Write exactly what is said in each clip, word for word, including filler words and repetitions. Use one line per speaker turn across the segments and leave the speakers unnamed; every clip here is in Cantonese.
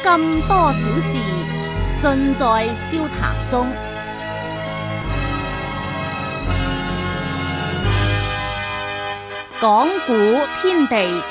咁多小事，盡在笑談中。講古天地，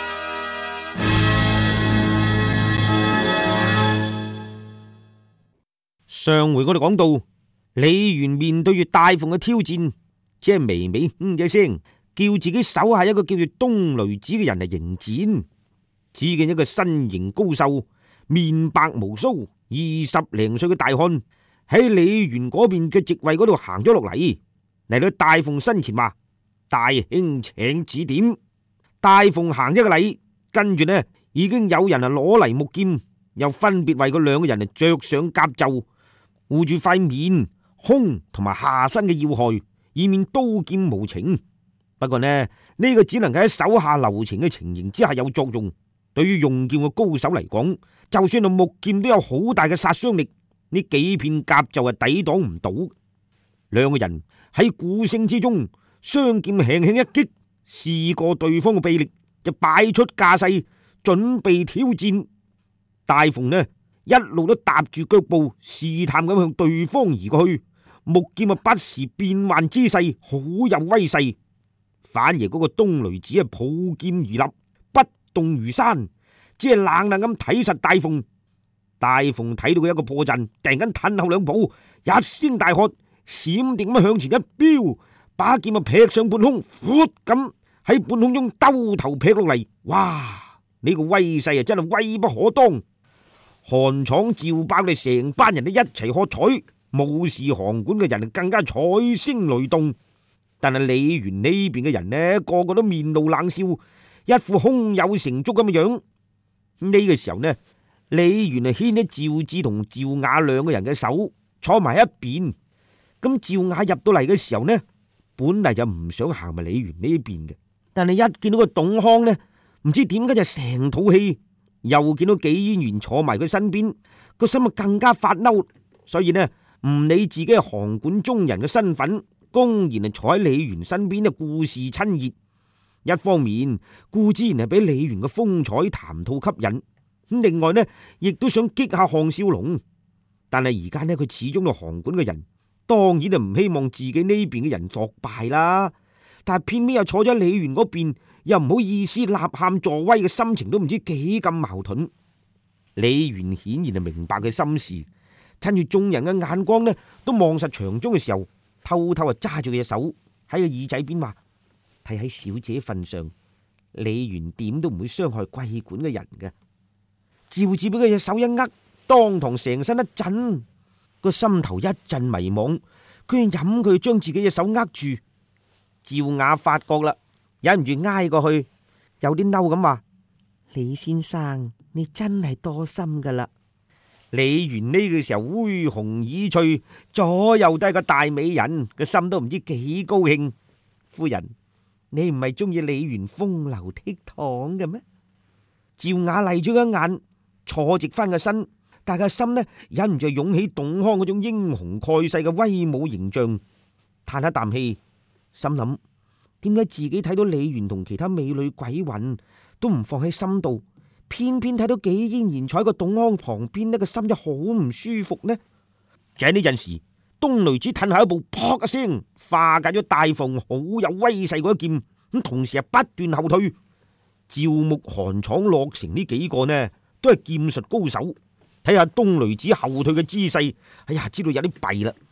上回我哋講到李元面對住大鳳嘅挑戰，只係微微哼一聲，叫自己手下一個叫做東雷子嘅人嚟迎戰。只見一個身形高瘦、面白無鬚、二十零歲嘅大漢喺李元嗰邊嘅席位嗰度行咗落嚟，嚟到大鳳身前話：大兄請指點。大鳳行一個禮，跟住呢已經有人啊攞嚟木劍，又分別為嗰兩個人啊着上甲胄，護住塊面、胸同埋下身嘅要害，以免刀劍無情。不過呢，呢個只能夠喺手下留情嘅情形之下有作用。對於用劍嘅高手嚟講，就算係木劍都有好大嘅殺傷力，呢幾片甲胄係抵擋唔到。兩個人喺鼓聲之中，雙劍輕輕一擊，試過對方嘅臂力，就擺出架勢，準備挑戰。大鳳呢一路都踏住腳步，試探咁向對方而過去，木劍啊不時變換姿勢，好有威勢。反而嗰個東雷子啊抱劍如立，不動如山，只係冷冷咁睇實大鳳。大鳳睇到佢一個破陣，突然間褪後兩步，一聲大喝，閃電咁向前一飆，把劍啊劈上半空，闊咁喺半空中兜頭劈落嚟。哇！呢個威勢啊真係威不可當。韓闖、趙豹哋成班人都一齊喝彩，武士行館嘅人更加彩聲雷動。但係李元呢邊嘅人呢，個個都面露冷笑，一副胸有成竹咁嘅樣。呢個時候呢，李元啊牽咗趙志同趙雅兩個人嘅手，坐埋一邊。咁趙雅入到嚟嘅時候呢，本嚟就唔想行埋李元呢邊嘅，但係一見到個董康呢，唔知點解就成肚氣。又見到紀嫣然坐埋佢身邊，個心啊更加發嬲，所以呢唔理自己係行館中人嘅身份，公然係坐喺李元身邊，就故事親熱。一方面固之然係俾李元嘅風采談吐吸引，咁另外呢亦都想激下項少龍。但係而家呢佢始終係行館嘅人，當然就唔希望自己呢邊嘅人作敗啦。但係偏偏又坐咗喺李元嗰邊，又唔好意思吶喊助威，嘅心情都唔知幾咁矛盾。李元顯然係明白佢心事，趁住眾人嘅眼光呢都望實場中嘅時候，偷偷啊揸住佢隻手喺個耳仔邊話：睇喺小姐份上，李元點都唔會傷害貴館嘅人嘅。趙志俾佢隻手一握，當堂成身一震，個心頭一陣迷惘，居然飲佢將自己隻手握住。趙雅發覺啦，忍唔住挨過去，有啲嬲咁話：李先生，你真係多心噶啦。李元呢個時候恢弘耳翠，左右都係個大美人，個心都唔知幾高興。夫人，你唔係中意李元風流倜儻嘅咩？趙雅麗咗一眼，坐直翻個身，但係個心呢忍唔住湧起董康嗰種英雄蓋世嘅威武形象，嘆一啖氣。心諗，點解自己睇到李元同其他美女鬼混都唔放喺心度，偏偏睇到紀嫣然坐喺個董康旁邊呢，個心就好唔舒服呢？就喺呢陣時，東雷子褪下一步，撲一聲化解咗大鳳好有威勢嗰一劍，咁同時係不斷後退。趙牧、韓闖、駱成呢幾個呢，都係劍術高手，睇下東雷子後退嘅姿勢，哎呀，知道有啲弊啦。